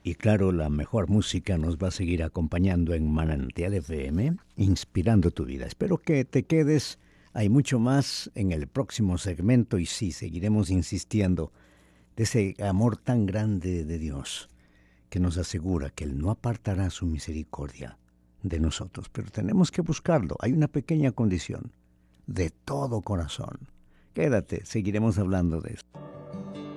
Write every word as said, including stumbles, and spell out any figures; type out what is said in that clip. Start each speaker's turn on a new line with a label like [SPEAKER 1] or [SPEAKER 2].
[SPEAKER 1] Y claro, la mejor música nos va a seguir acompañando en Manantial F M, inspirando tu vida. Espero que te quedes. Hay mucho más en el próximo segmento y sí, seguiremos insistiendo de ese amor tan grande de Dios que nos asegura que Él no apartará su misericordia de nosotros. Pero tenemos que buscarlo. Hay una pequeña condición: de todo corazón. Quédate, seguiremos hablando de esto.